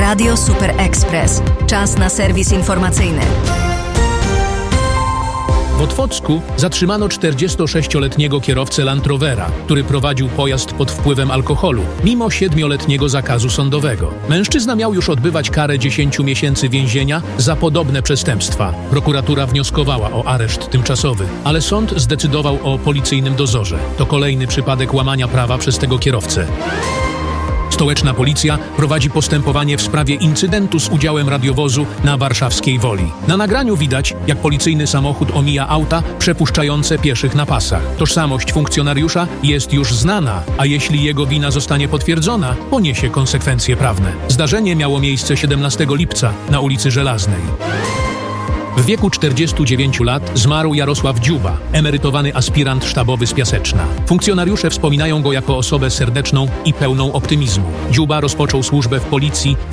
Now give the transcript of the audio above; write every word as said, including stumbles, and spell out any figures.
Radio Super Express. Czas na serwis informacyjny. W Otwocku zatrzymano czterdziestosześcioletniego kierowcę Land Rovera, który prowadził pojazd pod wpływem alkoholu, mimo siedmioletniego zakazu sądowego. Mężczyzna miał już odbywać karę dziesięciu miesięcy więzienia za podobne przestępstwa. Prokuratura wnioskowała o areszt tymczasowy, ale sąd zdecydował o policyjnym dozorze. To kolejny przypadek łamania prawa przez tego kierowcę. Stołeczna policja prowadzi postępowanie w sprawie incydentu z udziałem radiowozu na warszawskiej Woli. Na nagraniu widać, jak policyjny samochód omija auta przepuszczające pieszych na pasach. Tożsamość funkcjonariusza jest już znana, a jeśli jego wina zostanie potwierdzona, poniesie konsekwencje prawne. Zdarzenie miało miejsce siedemnastego lipca na ulicy Żelaznej. W wieku czterdziestu dziewięciu lat zmarł Jarosław Dziuba, emerytowany aspirant sztabowy z Piaseczna. Funkcjonariusze wspominają go jako osobę serdeczną i pełną optymizmu. Dziuba rozpoczął służbę w policji